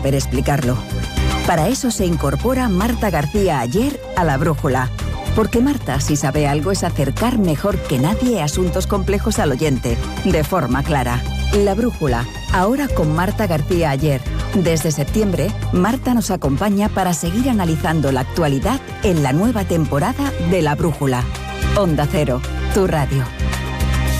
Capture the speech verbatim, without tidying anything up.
saber explicarlo. Para eso se incorpora Marta García Aller a La Brújula. Porque Marta, si sabe algo, es acercar mejor que nadie asuntos complejos al oyente, de forma clara. La Brújula, ahora con Marta García Aller. Desde septiembre, Marta nos acompaña para seguir analizando la actualidad en la nueva temporada de La Brújula. Onda Cero, tu radio.